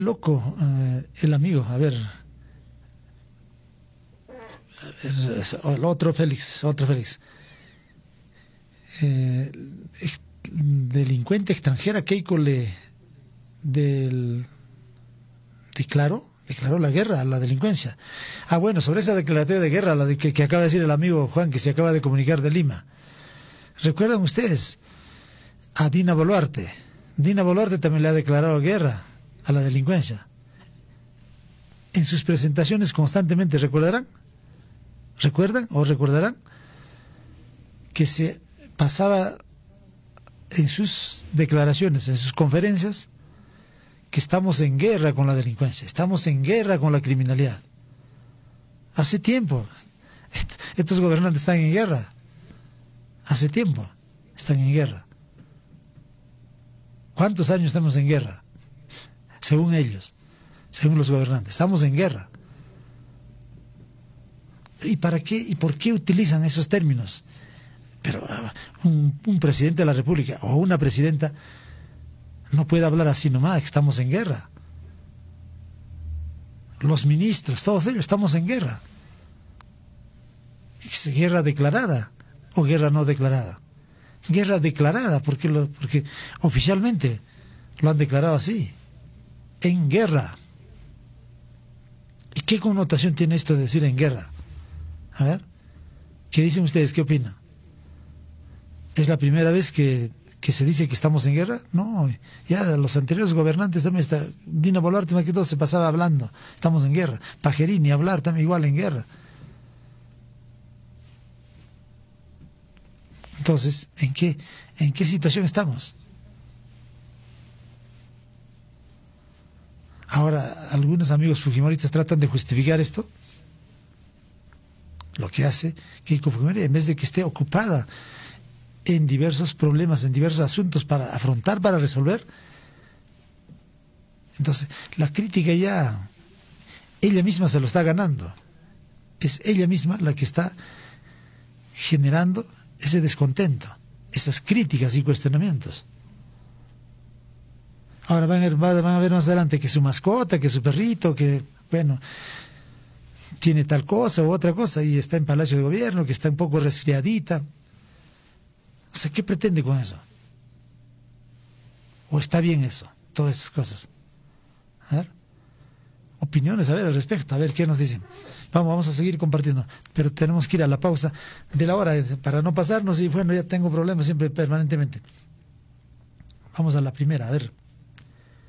Loco, el amigo, a ver, el otro Félix, delincuente extranjera Keiko declaró la guerra a la delincuencia. Ah, bueno, sobre esa declaratoria de guerra, que acaba de decir el amigo Juan, que se acaba de comunicar de Lima. ¿Recuerdan ustedes a Dina Boluarte? Dina Boluarte también le ha declarado guerra a la delincuencia. En sus presentaciones constantemente, ¿recordarán? ¿Recuerdan o recordarán? Que se pasaba en sus declaraciones, en sus conferencias, que estamos en guerra con la delincuencia, estamos en guerra con la criminalidad. Hace tiempo, estos gobernantes están en guerra. Hace tiempo están en guerra. ¿Cuántos años estamos en guerra? Según ellos, según los gobernantes, estamos en guerra. ¿Y para qué? ¿Y por qué utilizan esos términos? Pero un presidente de la República o una presidenta no puede hablar así nomás, que estamos en guerra. Los ministros, todos ellos, estamos en guerra. ¿Es guerra declarada o guerra no declarada? Guerra declarada, porque oficialmente lo han declarado así. En guerra. ¿Y qué connotación tiene esto de decir en guerra? A ver, ¿qué dicen ustedes? ¿Qué opinan? ¿Es la primera vez que se dice que estamos en guerra? No, ya los anteriores gobernantes también Dina Boluarte más que todo se pasaba hablando, estamos en guerra. Pajerini hablar también igual en guerra. Entonces, ¿en qué situación estamos? Ahora, algunos amigos fujimoristas tratan de justificar esto. Lo que hace Keiko Fujimori, en vez de que esté ocupada en diversos problemas, en diversos asuntos para afrontar, para resolver. Entonces, la crítica ya, ella misma se lo está ganando. Es ella misma la que está generando ese descontento, esas críticas y cuestionamientos. Ahora van a ver más adelante que su mascota, que su perrito, que, bueno, tiene tal cosa u otra cosa y está en Palacio de Gobierno, que está un poco resfriadita. O sea, ¿qué pretende con eso? ¿O está bien eso? Todas esas cosas. A ver, opiniones, a ver, al respecto, a ver qué nos dicen. Vamos a seguir compartiendo, pero tenemos que ir a la pausa de la hora para no pasarnos y bueno, ya tengo problemas siempre permanentemente. Vamos a la primera, a ver.